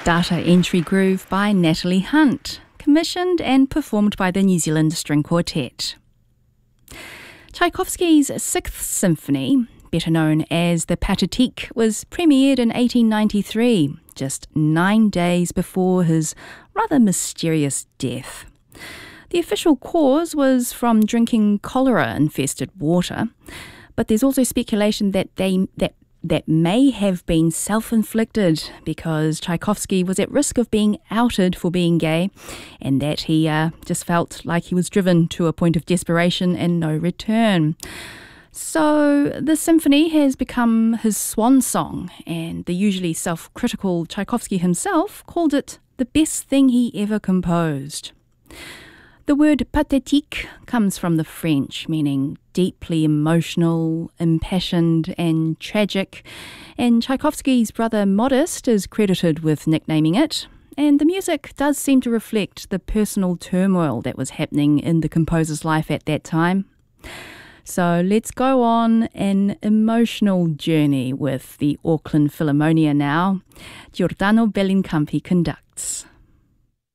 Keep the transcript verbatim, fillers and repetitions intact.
Data Entry Groove by Natalie Hunt, commissioned and performed by the New Zealand String Quartet. Tchaikovsky's Sixth Symphony, better known as the Pathetique, was premiered in eighteen ninety-three, just nine days before his rather mysterious death. The official cause was from drinking cholera-infested water, but there's also speculation that they that that may have been self-inflicted because Tchaikovsky was at risk of being outed for being gay, and that he uh, just felt like he was driven to a point of desperation and no return. So the symphony has become his swan song, and the usually self-critical Tchaikovsky himself called it the best thing he ever composed. The word pathétique comes from the French, meaning deeply emotional, impassioned and tragic, and Tchaikovsky's brother Modest is credited with nicknaming it, and the music does seem to reflect the personal turmoil that was happening in the composer's life at that time. So let's go on an emotional journey with the Auckland Philharmonia now. Giordano Bellincampi conducts.